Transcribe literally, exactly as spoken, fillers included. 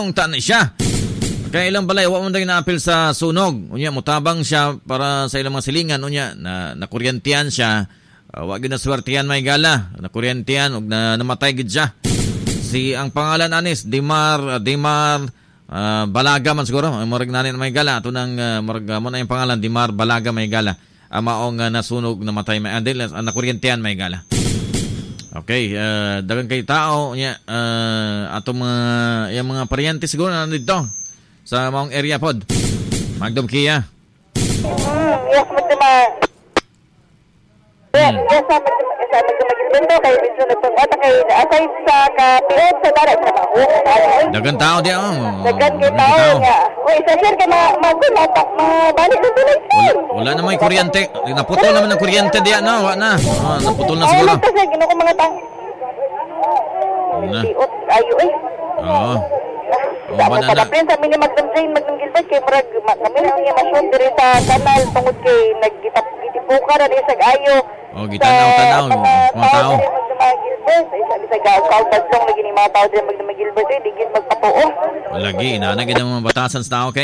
naong tan siya. Kaya ilang balay wa man daw na-apil sa sunog. Unya mutabang siya para sa ilang mga silingan unya na nakuryentihan siya. Uh, wa gyud na swertihan may gala. Nakuryentihan ug na namatay gid siya. Si ang pangalan anis Dimar Dimar uh, Balaga man siguro. Murag nani may gala ato nang uh, murag mo na yung pangalan Dimar Balaga may gala. Ang maong uh, nasunog namatay may adil uh, nakuryentihan may gala. Okay, uh, dagang kay tao nya uh, ato mga yung mga paryente siguro na dito sa maong area pod. Magdom Kia. Mm, yes, magdama. Yes, yes, sa magdama kay medyo nagpagata kay asay sa kapiot sa dara sa maho. Dagang tao di oh. Dagang kay tao nga. Uy, sa sir kay magul matak mabalik na tuloy. Wala, wala na may kuryente. Naputol naman ang kuryente diya no, wa na. Oh, naputol na siguro. Ay, kasi gino ko mga tang. Na. Piot ayo eh. Oo. Oh, ba na. Sa sa mini magdamjay magdamgilbay kay murag kami lang yung masyon diri sa kanal tungod kay nagitap gitibuka na sa ayo. Oh, gitanaw-tanaw mga tao. Magdamagilbay sa isa gaw tagtong lagi ni mga tao diri magdamagilbay eh digit magpatuo. Lagi ina na gid mga batasan sa tao kay